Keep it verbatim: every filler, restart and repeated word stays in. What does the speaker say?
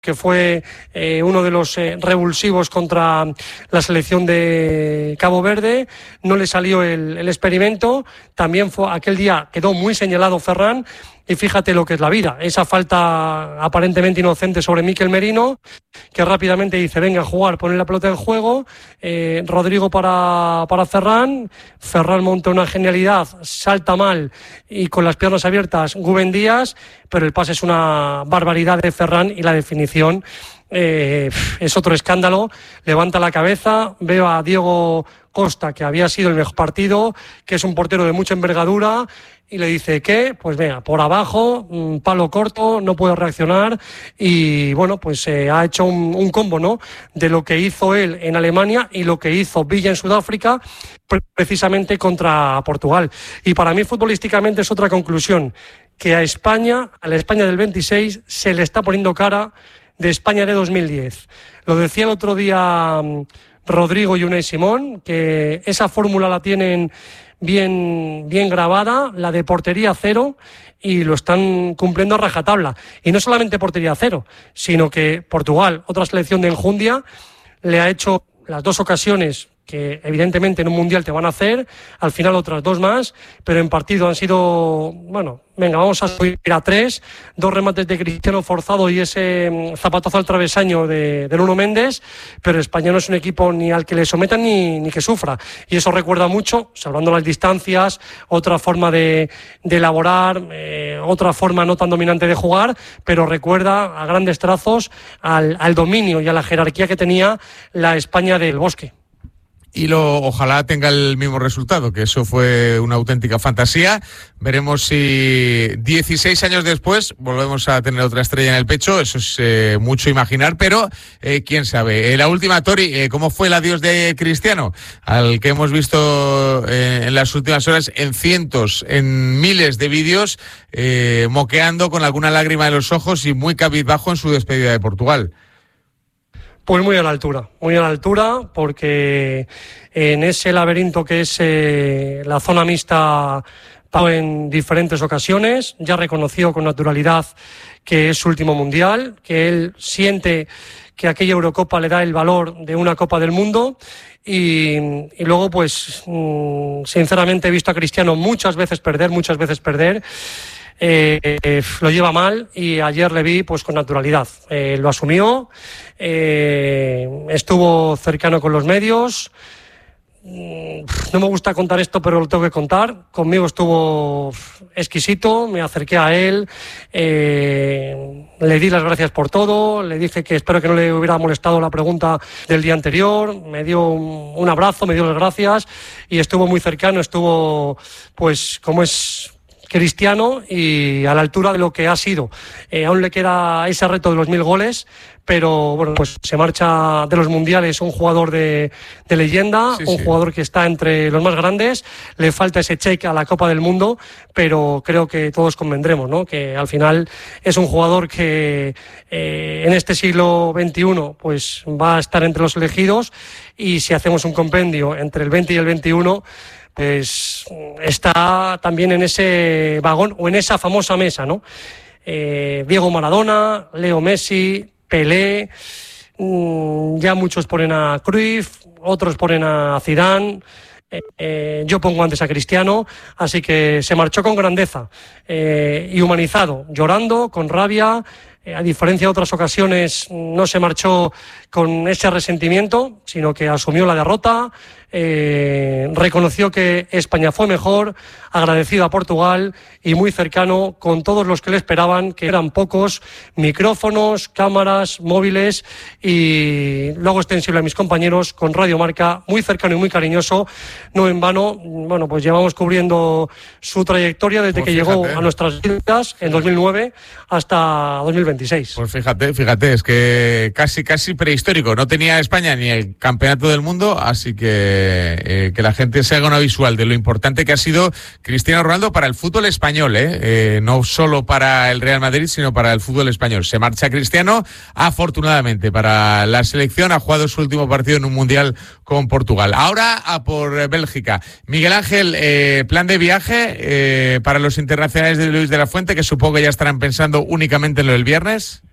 que fue eh, uno de los eh, revulsivos contra la selección de Cabo Verde. No le salió el, el experimento. También fue aquel día quedó muy señalado Ferran. Y fíjate lo que es la vida, esa falta aparentemente inocente sobre Mikel Merino, que rápidamente dice, venga a jugar, pone la pelota en juego, eh, Rodrigo para, para Ferran, Ferran monta una genialidad, salta mal y con las piernas abiertas Gubén Díaz, pero el pase es una barbaridad de Ferran y la definición eh, es otro escándalo. Levanta la cabeza, veo a Diego Costa, que había sido el mejor partido, que es un portero de mucha envergadura, y le dice, ¿qué? Pues venga, por abajo, palo corto, no puedo reaccionar, y bueno, pues eh, ha hecho un, un combo, ¿no?, de lo que hizo él en Alemania y lo que hizo Villa en Sudáfrica, precisamente contra Portugal. Y para mí, futbolísticamente, es otra conclusión, que a España, a la España del veintiséis, se le está poniendo cara de España de dos mil diez. Lo decía el otro día Rodrigo y Unai Simón, que esa fórmula la tienen bien, bien grabada, la de portería cero, y lo están cumpliendo a rajatabla. Y no solamente portería cero, sino que Portugal, otra selección de enjundia, le ha hecho las dos ocasiones que evidentemente en un mundial te van a hacer, al final otras dos más, pero en partido han sido, bueno, venga, vamos a subir a tres, dos remates de Cristiano forzado y ese zapatazo al travesaño de, de Nuno Méndez, pero España no es un equipo ni al que le sometan ni, ni que sufra, y eso recuerda mucho, salvando las distancias, otra forma de, de elaborar, eh, otra forma no tan dominante de jugar, pero recuerda a grandes trazos al, al dominio y a la jerarquía que tenía la España del Bosque. Y lo, ojalá tenga el mismo resultado, que eso fue una auténtica fantasía. Veremos si dieciséis años después volvemos a tener otra estrella en el pecho. Eso es eh, mucho imaginar, pero eh, quién sabe. Eh, la última, Tori, eh, ¿cómo fue el adiós de Cristiano? Al que hemos visto eh, en las últimas horas en cientos, en miles de vídeos, eh, moqueando con alguna lágrima en los ojos y muy cabizbajo en su despedida de Portugal. Pues muy a la altura, muy a la altura, porque en ese laberinto que es eh, la zona mixta en diferentes ocasiones, ya reconoció con naturalidad que es su último mundial, que él siente que aquella Eurocopa le da el valor de una Copa del Mundo, y, y luego pues sinceramente he visto a Cristiano muchas veces perder, muchas veces perder. Eh, eh, lo lleva mal y ayer le vi pues con naturalidad, eh, lo asumió, eh, estuvo cercano con los medios. No me gusta contar esto, pero lo tengo que contar. Conmigo estuvo exquisito, me acerqué a él, eh, le di las gracias por todo, le dije que espero que no le hubiera molestado la pregunta del día anterior, me dio un, un abrazo, me dio las gracias y estuvo muy cercano, estuvo pues como es Cristiano y a la altura de lo que ha sido. Eh, aún le queda ese reto de los mil goles, pero bueno, pues se marcha de los mundiales un jugador de, de leyenda, sí, un sí. jugador que está entre los más grandes. Le falta ese cheque a la Copa del Mundo, pero creo que todos convendremos, ¿no?, que al final es un jugador que eh, en este siglo veintiuno pues va a estar entre los elegidos, y si hacemos un compendio entre el veinte y el veintiuno, pues está también en ese vagón o en esa famosa mesa, ¿no? Eh, Diego Maradona, Leo Messi, Pelé, mmm, ya muchos ponen a Cruyff, otros ponen a Zidane, eh, eh, yo pongo antes a Cristiano, así que se marchó con grandeza eh, y humanizado, llorando, con rabia. Eh, a diferencia de otras ocasiones, no se marchó con ese resentimiento, sino que asumió la derrota, eh, reconoció que España fue mejor, agradecido a Portugal y muy cercano con todos los que le esperaban, que eran pocos, micrófonos, cámaras, móviles, y luego extensible a mis compañeros con Radio Marca, muy cercano y muy cariñoso. No en vano, bueno, pues llevamos cubriendo su trayectoria desde pues que fíjate. llegó a nuestras vidas en dos mil nueve hasta dos mil veintiséis. Pues fíjate, fíjate, es que casi, casi prehistórico. No tenía España ni el campeonato del mundo, así que eh, que la gente se haga una visual de lo importante que ha sido Cristiano Ronaldo para el fútbol español, ¿eh? Eh, no solo para el Real Madrid, sino para el fútbol español. Se marcha Cristiano, afortunadamente para la selección, ha jugado su último partido en un mundial con Portugal. Ahora a por Bélgica. Miguel Ángel, eh, plan de viaje eh, para los internacionales de Luis de la Fuente, que supongo que ya estarán pensando únicamente en lo del viernes.